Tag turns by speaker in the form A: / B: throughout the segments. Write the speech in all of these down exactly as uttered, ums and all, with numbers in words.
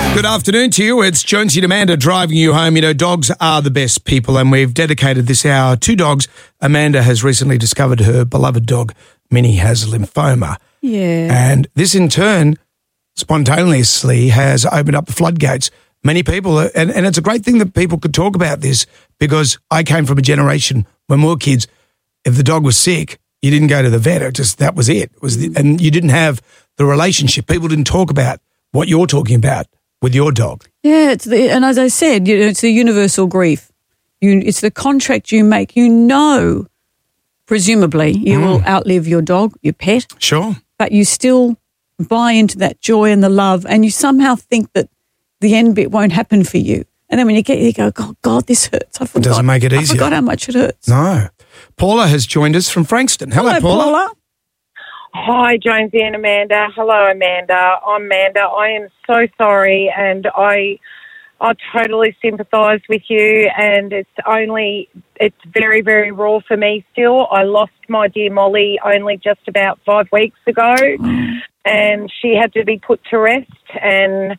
A: Good afternoon to you. It's Jonesy and Amanda driving you home. You know, dogs are the best people, and we've dedicated this hour to dogs. Amanda has recently discovered her beloved dog, Minnie, has lymphoma.
B: Yeah.
A: And this, in turn, spontaneously has opened up the floodgates. Many people, and, and it's a great thing that people could talk about this, because I came from a generation when we were kids, if the dog was sick, you didn't go to the vet. It just, that was it. It was the, and you didn't have the relationship. People didn't talk about what you're talking about with your dog.
B: Yeah, it's the, and as I said, you know, it's the universal grief. You, it's the contract you make. You know, presumably, you mm. will outlive your dog, your pet.
A: Sure.
B: But you still buy into that joy and the love, and you somehow think that the end bit won't happen for you. And then when you get there, you go, God, God, this hurts. I forgot.
A: It doesn't make it easier.
B: I forgot how much it hurts.
A: No. Paula has joined us from Frankston. Hello,
B: Hello
A: Paula.
B: Paula.
C: Hi, Jonesy and Amanda. Hello, Amanda. I'm Amanda. I am so sorry, and I I totally sympathise with you, and it's only, it's very, very raw for me still. I lost my dear Molly only just about five weeks ago, and she had to be put to rest, and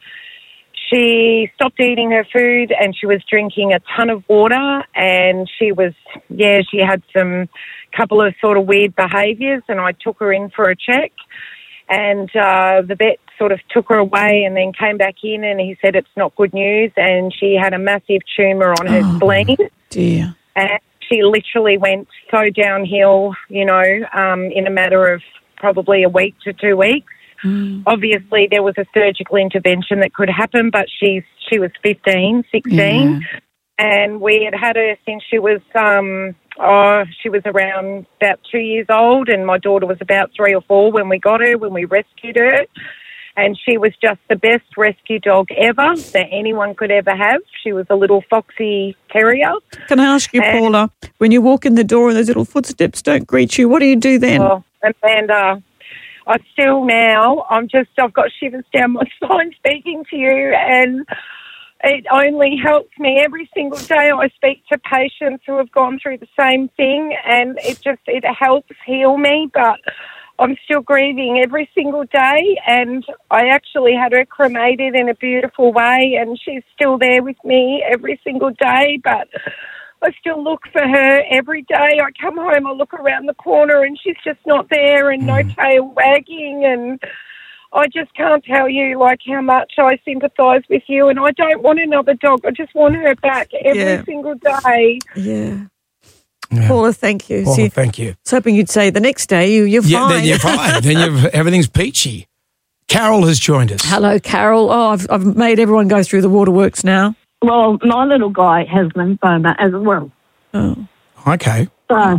C: she stopped eating her food, and she was drinking a ton of water, and she was, yeah, she had some couple of sort of weird behaviours, and I took her in for a check, and uh, the vet sort of took her away and then came back in, and he said it's not good news, and she had a massive tumour on her
B: oh,
C: spleen.
B: Dear.
C: And she literally went so downhill, you know, um, in a matter of probably a week to two weeks.
B: Mm.
C: Obviously, there was a surgical intervention that could happen, but she's she was fifteen, sixteen,
B: Yeah.
C: and we had had her since she was um, oh, she was around about two years old, and my daughter was about three or four when we got her, when we rescued her. And she was just the best rescue dog ever that anyone could ever have. She was a little foxy terrier.
B: Can I ask you,
C: and,
B: Paula, when you walk in the door and those little footsteps don't greet you, what do you do then?
C: Well, Amanda, I still now, I'm just, I've got shivers down my spine speaking to you, and it only helps me. Every single day I speak to patients who have gone through the same thing, and it just, it helps heal me, but I'm still grieving every single day, and I actually had her cremated in a beautiful way, and she's still there with me every single day, but I still look for her every day. I come home, I look around the corner, and she's just not there, and no tail wagging, and I just can't tell you, like, how much I sympathise with you, and I don't want another dog. I just want her back every
B: Yeah.
C: single day.
B: Yeah.
A: Yeah.
B: Paula, thank you.
A: Paula,
B: See,
A: thank you.
B: I was hoping you'd say the next day you, you're
A: Yeah,
B: fine.
A: then you're fine. Then you've, everything's peachy. Carol has joined us.
B: Hello, Carol. Oh, I've, I've made everyone go through the waterworks now.
D: Well, my little guy has lymphoma as well.
B: Oh.
A: Okay.
D: So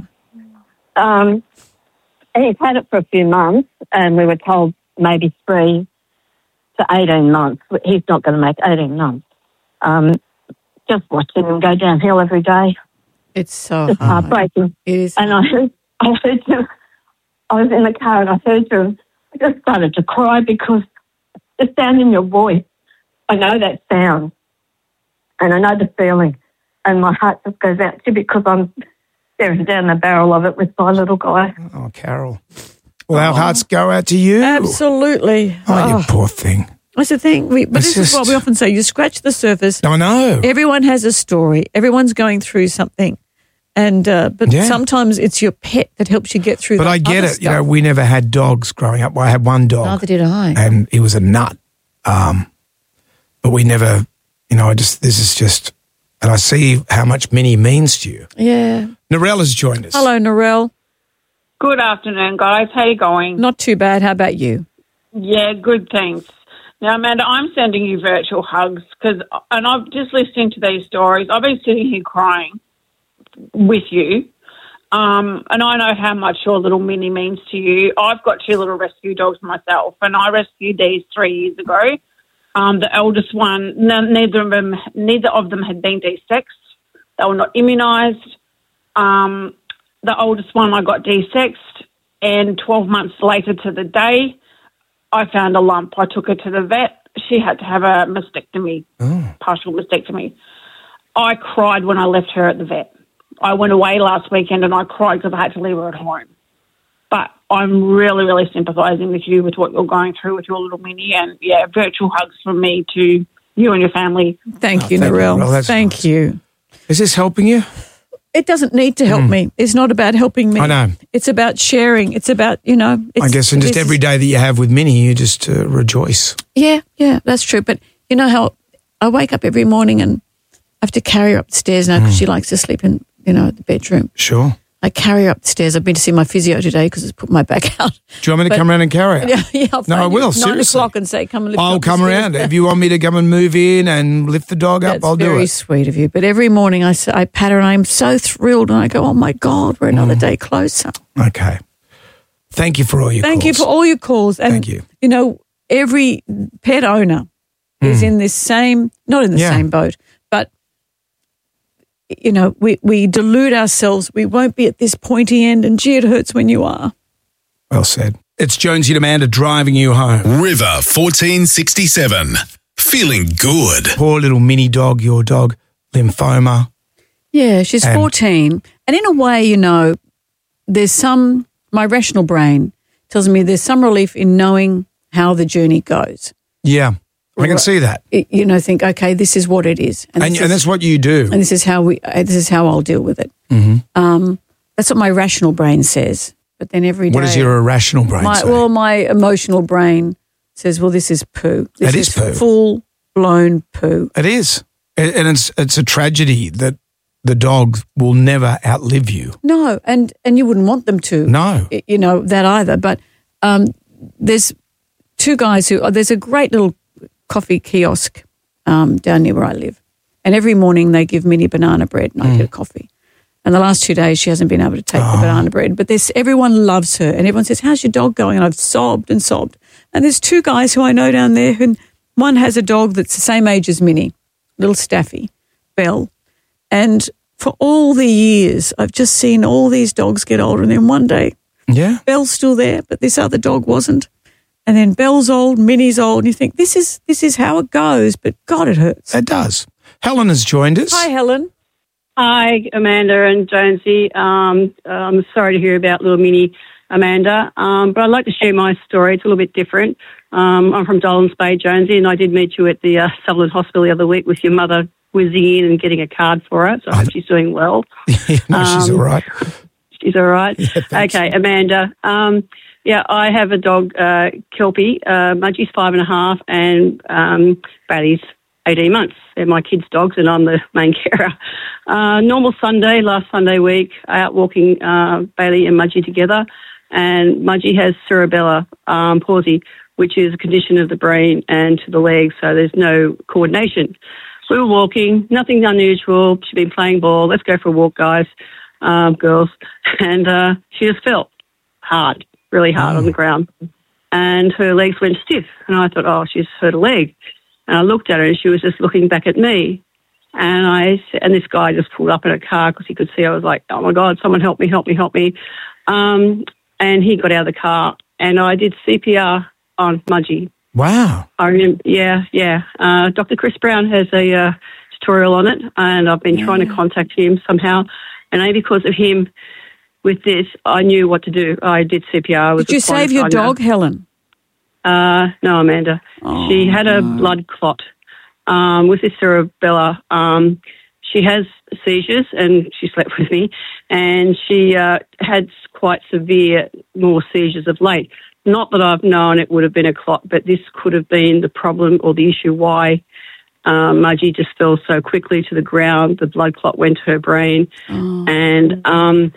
D: um, he's had it for a few months, and we were told maybe three to eighteen months. He's not going to make eighteen months. Um, just watching him go downhill every day.
B: It's so
D: It's
B: hard.
D: heartbreaking.
B: It is.
D: And I heard, I heard you, I was in the car and I heard you, I just started to cry because the sound in your voice, I know that sound and I know the feeling, and my heart just goes out to you because I'm staring down the barrel of it with my little guy.
A: Oh, Carol. Well, our hearts go out to you.
B: Absolutely.
A: Oh, you
B: Oh,
A: poor thing.
B: that's the thing. We, but
A: It's
B: this is what
A: just-
B: we often say. You scratch the surface.
A: I know.
B: Everyone has a story. Everyone's going through something. And uh, But
A: Yeah.
B: sometimes it's your pet that helps you get through
A: But
B: the
A: I get
B: other
A: it. You know,
B: stuff.
A: we never had dogs growing up. I had one dog.
B: Neither did I.
A: And he was a nut. Um, but we never, you know, I just, this is just, and I see how much Minnie means to you.
B: Yeah.
A: Narelle has joined us.
B: Hello, Narelle.
E: Good afternoon, guys. How you going?
B: Not too bad. How about you?
E: Yeah, good, thanks. Now, Amanda, I'm sending you virtual hugs because, and I'm just listening to these stories. I've been sitting here crying with you, um, and I know how much your little Minnie means to you. I've got two little rescue dogs myself, and I rescued these three years ago. Um, the eldest one, n- neither of them, neither of them had been de-sexed. They were not immunised. Um, the oldest one, I got de-sexed, and twelve months later to the day, I found a lump. I took her to the vet. She had to have a mastectomy,
A: Oh.
E: partial mastectomy. I cried when I left her at the vet. I went away last weekend and I cried because I had to leave her at home. But I'm really, really sympathising with you with what you're going through with your little Minnie. And, yeah, virtual hugs from me to you and your family.
B: Thank
A: Oh,
B: you,
A: thank you,
B: Narelle.
A: Narelle. That's
B: Thank
A: nice.
B: you.
A: Is this helping you?
B: It doesn't need to help me. It's not about helping me.
A: I know.
B: It's about sharing. It's about, you know. It's,
A: I guess, and just
B: this
A: every
B: is-
A: day that you have with Minnie, you just uh, rejoice.
B: Yeah, yeah, that's true. But you know how I wake up every morning and I have to carry her up the stairs now because she likes to sleep in, you know, the bedroom.
A: Sure.
B: I carry her up the stairs. I've been to see my physio today because it's put my back out.
A: Do you want me to
B: But-
A: come around and carry her?
B: Yeah, yeah. I'll
A: No, I
B: phone you
A: will,
B: at Nine
A: seriously.
B: o'clock and say, come and lift
A: I'll
B: up the
A: come
B: stairs.
A: around. If you want me to come and move in and lift the dog up,
B: That's
A: I'll do
B: very
A: it.
B: sweet of you. But every morning I, s- I pat her and I'm so thrilled and I go, oh my God, we're
A: Mm.
B: another day closer.
A: Okay. Thank you for all your
B: Thank
A: calls.
B: you for all your calls. And,
A: Thank you.
B: You know, every pet owner is in this same, not in the
A: Mm. Yeah.
B: same boat, but, you know, we, we delude ourselves. We won't be at this pointy end and gee, it hurts when you are.
A: Well said. It's Jonesy and Amanda driving you home.
F: River fourteen sixty-seven. Feeling good.
A: Poor little mini dog, your dog, lymphoma.
B: Yeah, she's
A: And-
B: fourteen. And in a way, you know, there's some, my rational brain tells me there's some relief in knowing how the journey goes.
A: Yeah, I can see that.
B: It, you know, think, okay, this is what it is.
A: And,
B: this
A: and
B: is-
A: that's what you do.
B: and this is how we, uh, this is how I'll deal with it.
A: Mm-hmm.
B: Um, that's what my rational brain says. But then every day.
A: What does your irrational brain
B: my,
A: say?
B: Well, my emotional brain says, well, this is poo. This
A: It is poo.
B: full blown poo.
A: It is. And and it's it's a tragedy that the dog will never outlive you.
B: No, and, and you wouldn't want them to.
A: No.
B: y- You know, that either. But um, there's two guys who, oh, there's a great little coffee kiosk um, down near where I live. And every morning they give Minnie banana bread and I
A: Mm.
B: get a coffee. And the last two days she hasn't been able to take
A: Oh.
B: the banana bread. But there's, everyone loves her. And everyone says, how's your dog going? And I've sobbed and sobbed. And there's two guys who I know down there. Who, one has a dog that's the same age as Minnie, little Staffy, Belle. And for all the years, I've just seen all these dogs get older. And then one day,
A: Yeah.
B: Belle's still there, but this other dog wasn't. And then Belle's old, Minnie's old. And you think, this is this is how it goes. But God, it hurts.
A: It does. Helen has joined us.
B: Hi, Helen.
E: Hi, Amanda and Jonesy. Um, uh, I'm sorry to hear about little mini Amanda, um, but I'd like to share my story. It's a little bit different. Um, I'm from Dolans Bay, Jonesy, and I did meet you at the uh, Sutherland Hospital the other week with your mother whizzing in and getting a card for her, so I hope she's doing well.
A: Yeah, no, she's
E: Um,
A: all right.
E: She's all right.
A: Yeah, thanks.
E: Okay, Amanda. Um, yeah, I have a dog, uh, Kelpie. Uh, Mudgie's five and a half, and um, Bailey's eighteen months. They're my kids' dogs, and I'm the main carer. Uh, normal Sunday, last Sunday week, out walking uh, Bailey and Mudgie together, and Mudgie has cerebellar um, palsy, which is a condition of the brain and to the legs, so there's no coordination. We were walking, nothing unusual. She'd been playing ball. Let's go for a walk, guys, um, girls. And uh, she just fell hard, really hard on the ground. And her legs went stiff. And I thought, oh, she's hurt a leg. And I looked at her and she was just looking back at me. And I and this guy just pulled up in a car because he could see I was like, oh, my God, someone help me, help me, help me. Um, and he got out of the car and I did C P R on Mudgie.
A: Wow.
E: I remember, yeah, yeah. Uh, Doctor Chris Brown has a uh, tutorial on it, and I've been trying to contact him somehow. And only because of him, with this, I knew what to do. I did C P R. I was
B: Did you
E: responding,
B: save your
E: I know.
B: dog, Helen?
E: Uh, no, Amanda.
B: Oh,
E: she had a blood clot um, with this cerebella. Um, she has seizures, and she slept with me, and she uh, had quite severe more seizures of late. Not that I've known it would have been a clot, but this could have been the problem or the issue why um, Mudgie just fell so quickly to the ground. The blood clot went to her brain.
B: Oh.
E: And, um,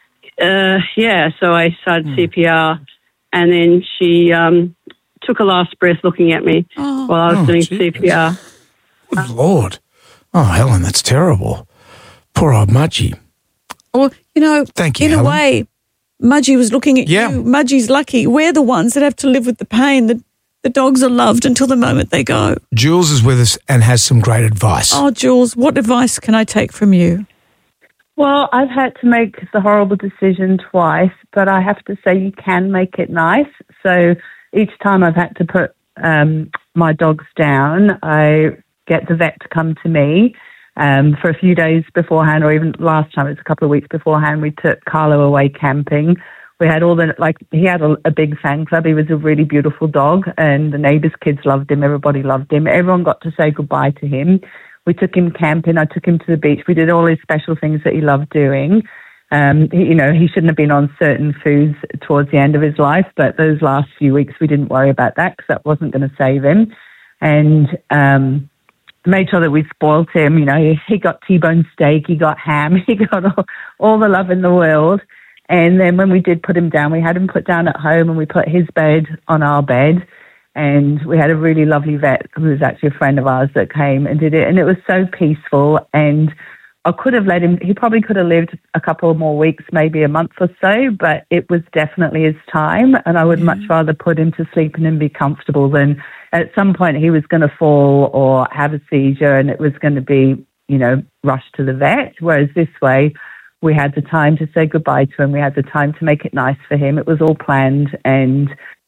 E: uh, yeah, so I started C P R. And then she um, took a last breath looking at me
B: Oh.
E: while I was
A: Oh,
E: doing
A: Jesus.
E: C P R.
A: Good Lord. Oh, Helen, that's terrible. Poor old Mudgie.
B: Well, you know,
A: Thank you,
B: in
A: Helen.
B: a way, Mudgie was looking at
A: Yeah.
B: you. Mudgie's lucky. We're the ones that have to live with the pain. The, the dogs are loved until the moment they go.
A: Jules is with us and has some great advice.
B: Oh, Jules, what advice can I take from you?
G: Well, I've had to make the horrible decision twice, but I have to say you can make it nice. So each time I've had to put um, my dogs down, I get the vet to come to me. Um, for a few days beforehand, or even last time, it was a couple of weeks beforehand, we took Carlo away camping. we had all the, like, he had a, a big fan club. He was a really beautiful dog, and the neighbours' kids loved him. Everybody loved him. Everyone got to say goodbye to him. We took him camping. I took him to the beach. We did all his special things that he loved doing. Um, he, you know, he shouldn't have been on certain foods towards the end of his life, but those last few weeks we didn't worry about that because that wasn't going to save him. And um, made sure that we spoilt him. You know, he, he got T-bone steak, he got ham, he got all, all the love in the world. And then when we did put him down, we had him put down at home and we put his bed on our bed. And we had a really lovely vet who was actually a friend of ours that came and did it. And it was so peaceful. And I could have let him, he probably could have lived a couple more weeks, maybe a month or so, but it was definitely his time. And I would yeah. much rather put him to sleep and be comfortable than at some point he was going to fall or have a seizure and it was going to be, you know, rushed to the vet. Whereas this way, we had the time to say goodbye to him. We had the time to make it nice for him. It was all planned, and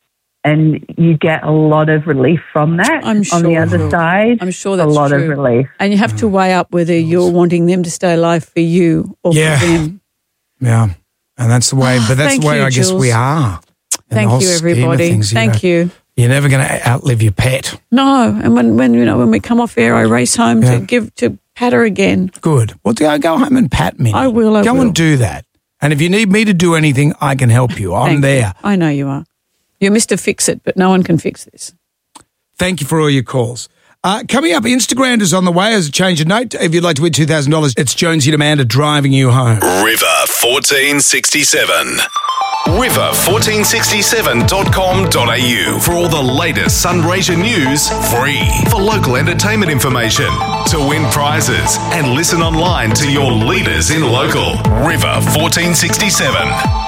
G: and you get a lot of relief from that.
B: I'm sure.
G: On the other side,
B: I'm sure that's
G: a lot
B: true.
G: of relief.
B: And you have to weigh up whether you're wanting them to stay alive for you or
A: yeah.
B: for them.
A: Yeah, and that's the way.
B: Oh,
A: but that's the way
B: you,
A: I guess
B: Jules.
A: we are.
B: Thank you, everybody.
A: Things,
B: Thank
A: you. Know,
B: you.
A: You're never going to outlive your pet.
B: No, and when, when you know when we come off air, I race home
A: Yeah.
B: to give to pat her again.
A: Good. Well, go go home and pat me.
B: I will. I
A: go
B: will.
A: and do that. And if you need me to do anything, I can help you. I'm
B: Thank
A: there.
B: you. I know you are. You're Mister Fix-It, but no one can fix this.
A: Thank you for all your calls. Uh, coming up, Instagram is on the way as a change of note. If you'd like to win two thousand dollars, it's Jonesy and Amanda driving you home.
F: River fourteen sixty-seven. river fourteen sixty-seven dot com dot a u for all the latest Sunraysia news, free. For local entertainment information, to win prizes, and listen online to your leaders in local. River fourteen sixty-seven.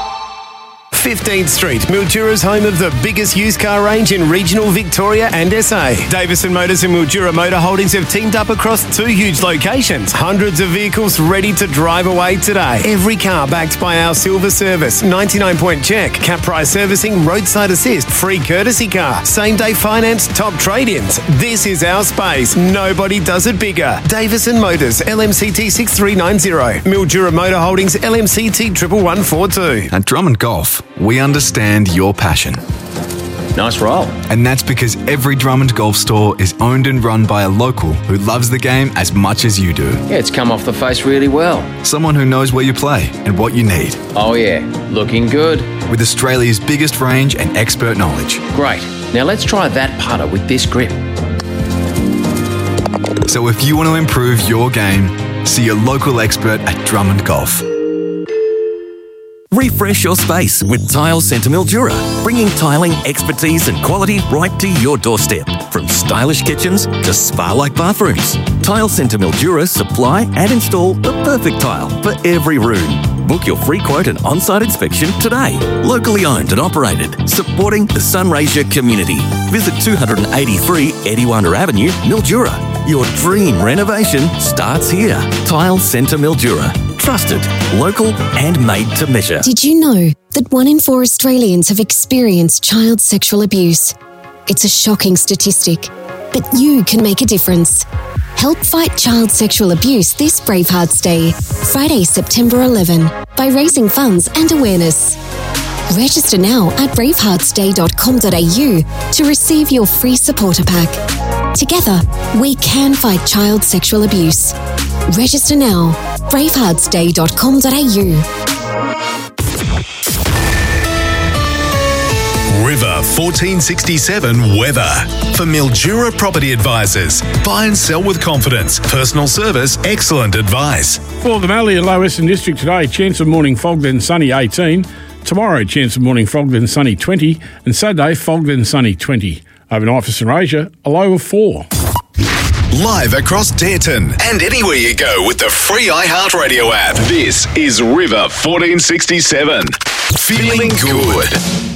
H: fifteenth Street, Mildura's home of the biggest used car range in regional Victoria and S A. Davison Motors and Mildura Motor Holdings have teamed up across two huge locations. Hundreds of vehicles ready to drive away today. Every car backed by our silver service, ninety-nine point check, cap price servicing, roadside assist, free courtesy car, same day finance, top trade-ins. This is our space. Nobody does it bigger. Davison Motors, L M C T six three nine zero. Mildura Motor Holdings, L M C T one one one four two.
I: At Drummond Golf, we understand your passion.
J: Nice roll.
I: And that's because every Drummond Golf store is owned and run by a local who loves the game as much as you do.
J: Yeah, it's come off the face really well.
I: Someone who knows where you play and what you need.
J: Oh yeah, looking good.
I: With Australia's biggest range and expert knowledge.
J: Great. Now let's try that putter with this grip.
I: So if you want to improve your game, see a local expert at Drummond Golf.
K: Refresh your space with Tile Centre Mildura, bringing tiling expertise and quality right to your doorstep. From stylish kitchens to spa-like bathrooms, Tile Centre Mildura supply and install the perfect tile for every room. Book your free quote and on-site inspection today. Locally owned and operated, supporting the Sunraysia community. Visit two eighty-three Ediwana Avenue, Mildura. Your dream renovation starts here. Tile Centre Mildura. Trusted, local and made to measure.
L: Did you know that one in four Australians have experienced child sexual abuse? It's a shocking statistic, but you can make a difference. Help fight child sexual abuse this Bravehearts Day, Friday, September eleventh, by raising funds and awareness. Register now at bravehearts day dot com dot a u to receive your free supporter pack. Together, we can fight child sexual abuse. Register now, bravehearts day dot com dot a u.
F: River fourteen sixty-seven weather. For Mildura Property Advisors. Buy and sell with confidence. Personal service, excellent advice.
M: For the Mallee and Low Western District today, chance of morning fog then sunny eighteen. Tomorrow, chance of morning fog then sunny twenty. And Saturday, fog then sunny twenty. Overnight for Sunraysia, a low of four.
F: Live across Dareton and anywhere you go with the free iHeartRadio app. This is River fourteen sixty-seven. Feeling good.